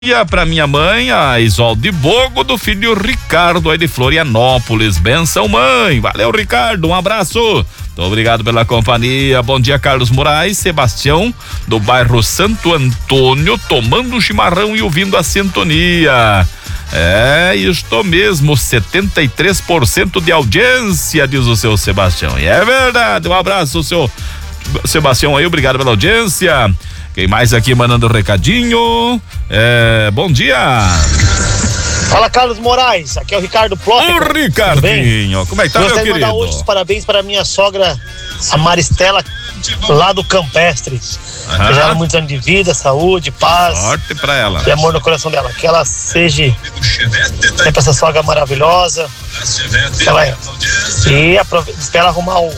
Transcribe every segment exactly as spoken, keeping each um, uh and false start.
Para minha mãe, a Isolde Bogo, do filho Ricardo, aí de Florianópolis. Benção, mãe. Valeu, Ricardo. Um abraço. Muito obrigado pela companhia. Bom dia, Carlos Moraes. Sebastião, do bairro Santo Antônio, tomando um chimarrão e ouvindo a sintonia. É, estou mesmo, setenta e três por cento de audiência, diz o seu Sebastião. E é verdade. Um abraço, seu Sebastião aí. Obrigado pela audiência. Quem mais aqui mandando recadinho? É, bom dia. Fala, Carlos Moraes, aqui é o Ricardo Plota. Ô, Ricardinho, como é que tá, Gostaria meu de mandar querido? hoje os parabéns para minha sogra, a Maristela, lá do Campestre. Aham. Desejar muitos anos de vida, saúde, paz. Sorte pra ela. E amor no coração dela. Que ela seja sempre essa sogra maravilhosa. Ela é. E aproveita, espera arrumar o.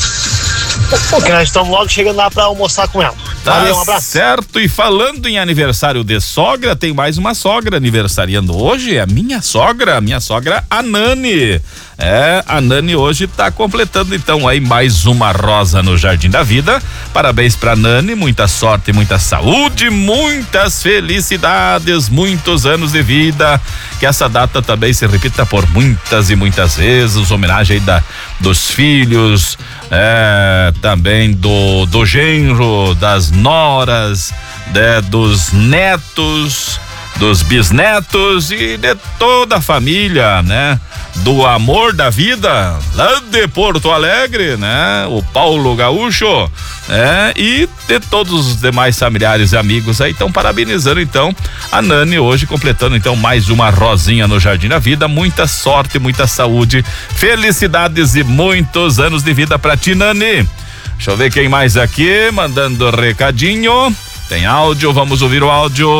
Porque nós estamos logo chegando lá pra almoçar com ela. Tá, Valeu, um abraço. certo, e falando em aniversário de sogra, tem mais uma sogra aniversariando hoje, é a minha sogra, a minha sogra, a Nani. É, a Nani hoje tá completando então aí mais uma rosa no Jardim da Vida. Parabéns pra Nani, muita sorte, muita saúde, muitas felicidades, muitos anos de vida. Que essa data também se repita por muitas e muitas vezes. Homenagem aí da, dos filhos, é, também do, do genro, das noras, né, dos netos, dos bisnetos e de toda a família, né? Do amor da vida, lá de Porto Alegre, né? O Paulo Gaúcho, né? E de todos os demais familiares e amigos aí, então parabenizando então a Nani hoje, completando então mais uma rosinha no Jardim da Vida. Muita sorte, muita saúde, felicidades e muitos anos de vida pra ti, Nani. Deixa eu ver quem mais aqui, mandando recadinho. Tem áudio, vamos ouvir o áudio.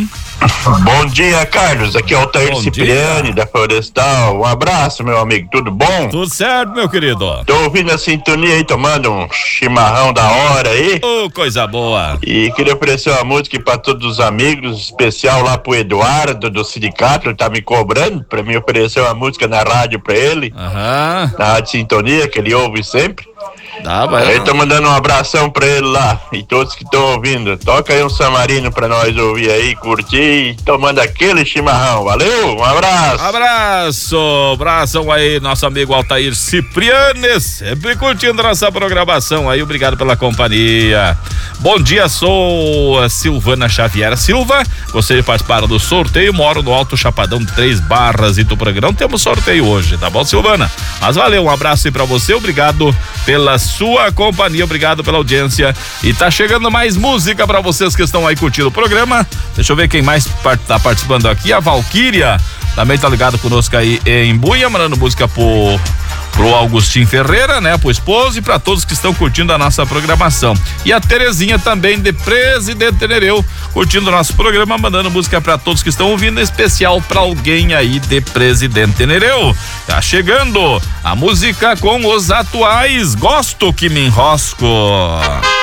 Bom dia, Carlos. Aqui é o Altair Cipriani, da Florestal. Um abraço, meu amigo. Tudo bom? Tudo certo, meu querido. Tô ouvindo a sintonia aí, tomando um chimarrão da hora aí. Ô, oh, coisa boa. E queria oferecer uma música para todos os amigos, especial lá pro Eduardo, do sindicato. Ele tá me cobrando pra me oferecer uma música na rádio pra ele. Aham. Na Rádio Sintonia, que ele ouve sempre. Tá, vai. Aí tô mandando um abração pra ele lá e todos que estão ouvindo. Toca aí um Samarino pra nós ouvir aí, curtir, tomando aquele chimarrão. Valeu, um abraço. Abraço, abração aí, nosso amigo Altair Cipriani, sempre curtindo nossa programação aí, obrigado pela companhia. Bom dia, sou a Silvana Xavier Silva, gostaria de participar do sorteio, moro no Alto Chapadão de Três Barras e Tuporanga. Não temos sorteio hoje, tá bom, Silvana? Mas valeu, um abraço aí pra você, obrigado pela sua companhia, obrigado pela audiência. E tá chegando mais música pra vocês que estão aí curtindo o programa. Deixa eu ver quem mais part- tá participando aqui. A Valquíria também tá ligado conosco aí em Buia, mandando música pro, pro Augustinho Ferreira, né? Pro esposo e pra todos que estão curtindo a nossa programação. E a Terezinha também de Presidente Nereu, curtindo o nosso programa, mandando música pra todos que estão ouvindo, especial pra alguém aí de Presidente Nereu. Tá chegando a música com os atuais, Gosto que me enrosco.